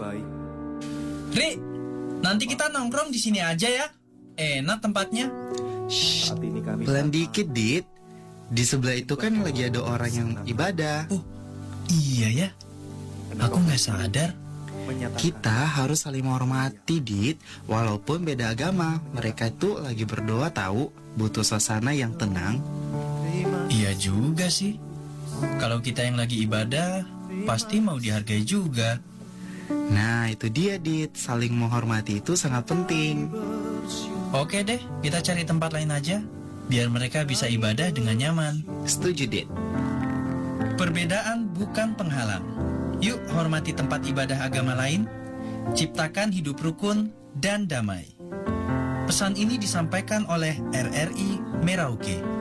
baik. Ri, nanti kita nongkrong di sini aja ya. Enak tempatnya. Shh, Saat ini kami pelan sama. dikit, Dit. Di sebelah itu kan lagi ada orang yang ibadah. Oh, iya ya. Aku nggak sadar. Menyatakan Kita harus saling menghormati, Dit. Walaupun beda agama, mereka itu lagi berdoa tahu, butuh suasana yang tenang. terima Iya juga sih. Kalau kita yang lagi ibadah, pasti mau dihargai juga. Nah, itu dia, Dit. Saling menghormati itu sangat penting. Oke deh, kita cari tempat lain aja. Biar mereka bisa ibadah dengan nyaman. Setuju, Dit. Perbedaan bukan penghalang. Yuk hormati tempat ibadah agama lain. Ciptakan hidup rukun dan damai. Pesan ini disampaikan oleh RRI Merauke.